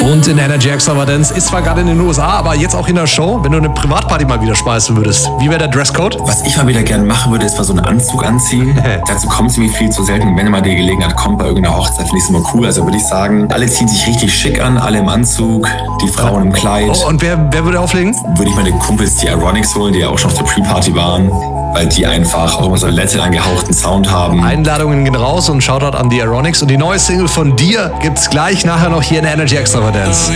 Und in Energy Extravaganza ist zwar gerade in den USA, aber jetzt auch in der Show, wenn du eine Privatparty mal wieder schmeißen würdest. Wie wäre der Dresscode? Was ich mal wieder gerne machen würde, ist mal so einen Anzug anziehen. Dazu kommt es irgendwie viel zu selten. Wenn mal die Gelegenheit kommt bei irgendeiner Hochzeit, finde ich es immer cool. Also würde ich sagen, alle ziehen sich richtig schick an, alle im Anzug, die Frauen im Kleid. Oh, und wer würde auflegen? Würde ich meine Kumpels, die Ironics holen, die ja auch schon auf der Pre-Party waren, weil die einfach auch immer so einen Latin angehauchten Sound haben. Einladungen gehen raus und Shoutout an die Ironics. Und die neue Single von dir gibt's gleich nachher noch hier in Energy Extravaganza.